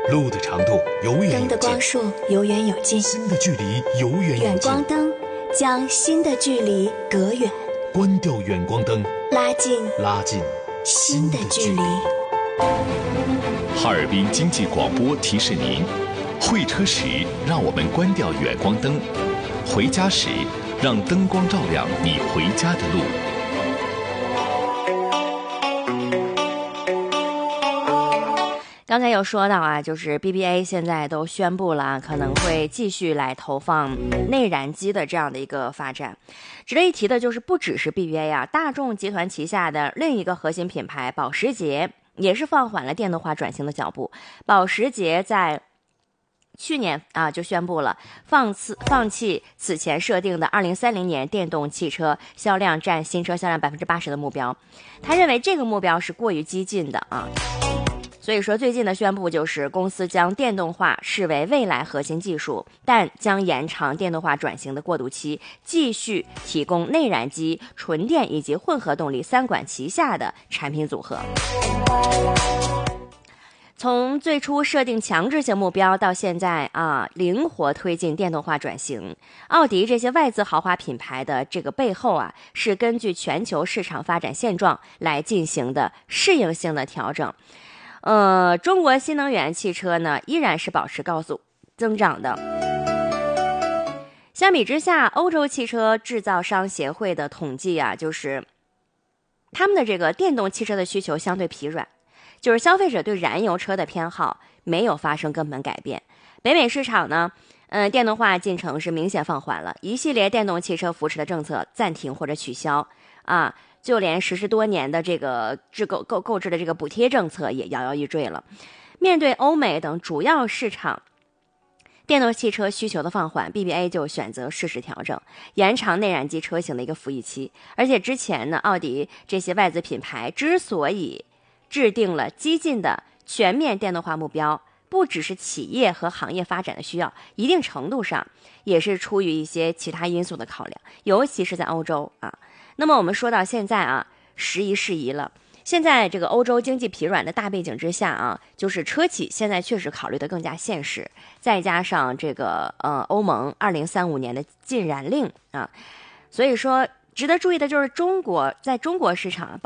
路的长度由远灯有近， 的光束由远有近， 心的距离由远有远近。 光灯将心的距离隔远， 关掉远光灯， 拉近心的距离。 哈尔滨经济广播提示您：会车时让我们关掉远光灯，回家时让灯光照亮你回家的路。 刚才有说到啊，就是 BBA 现在都宣布了，可能会继续来投放内燃机的这样的一个发展。值得一提的就是，不只是 BBA 啊，大众集团旗下的另一个核心品牌保时捷也是放缓了电动化转型的脚步。保时捷在去年就宣布了放弃此前设定的2030年电动汽车销量占新车销量80%的目标。他认为这个目标是过于激进的啊。所以说，最近的宣布就是公司将电动化视为未来核心技术，但将延长电动化转型的过渡期，继续提供内燃机、纯电以及混合动力三管齐下的产品组合。从最初设定强制性目标到现在灵活推进电动化转型，奥迪这些外资豪华品牌的这个背后是根据全球市场发展现状来进行的适应性的调整。中国新能源汽车呢依然是保持高速增长的。相比之下，欧洲汽车制造商协会的统计就是他们的这个电动汽车的需求相对疲软，就是消费者对燃油车的偏好没有发生根本改变。北美市场呢，电动化进程是明显放缓了，一系列电动汽车扶持的政策暂停或者取消就连实施多年的这个购置的这个补贴政策也摇摇欲坠了。面对欧美等主要市场电动汽车需求的放缓， BBA 就选择适时调整，延长内燃机车型的一个服役期。而且之前呢，奥迪这些外资品牌之所以制定了激进的全面电动化目标，不只是企业和行业发展的需要，一定程度上也是出于一些其他因素的考量，尤其是在欧洲那么我们说到现在时移世易了。现在这个欧洲经济疲软的大背景之下就是车企现在确实考虑的更加现实，再加上这个欧盟2035年的禁燃令所以说值得注意的就是在中国市场